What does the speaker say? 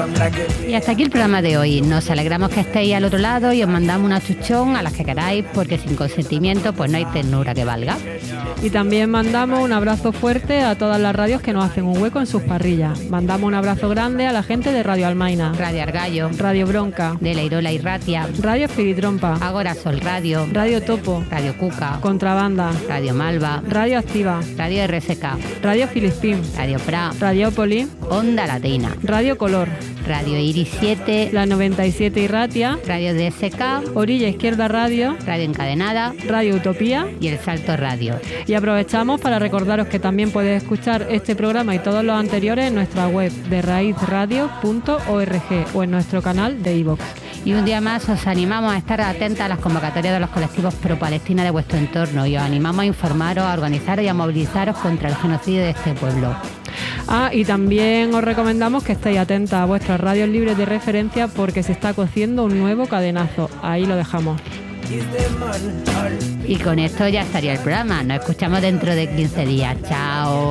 Y hasta aquí el programa de hoy. Nos alegramos que estéis al otro lado y os mandamos una chuchón a las que queráis, porque sin consentimiento pues no hay ternura que valga. Y también mandamos un abrazo fuerte a todas las radios que nos hacen un hueco en sus parrillas. Mandamos un abrazo grande a la gente de Radio Almaina, Radio Argallo, Radio Bronca, de la Irola y Ratia, Radio Espiritrompa, Agora Sol Radio, Radio Topo, Radio Cuca, Contrabanda, Radio Malva, Radio Activa, Radio RSK, Radio Filispín, Radio Pra, Radiópolis, Onda Latina, Radio Color, Radio Iris 7, La 97 y Ratia, Radio DSK, Orilla Izquierda Radio, Radio Encadenada Radio Utopía y El Salto Radio. Y aprovechamos para recordaros que también podéis escuchar este programa y todos los anteriores en nuestra web de raizradio.org o en nuestro canal de iVoox. Y un día más os animamos a estar atentas a las convocatorias de los colectivos pro-Palestina de vuestro entorno y os animamos a informaros, a organizaros y a movilizaros contra el genocidio de este pueblo. Y también os recomendamos que estéis atentas a vuestras radios libres de referencia porque se está cociendo un nuevo cadenazo. Ahí lo dejamos. Y con esto ya estaría el programa. Nos escuchamos dentro de 15 días. Chao.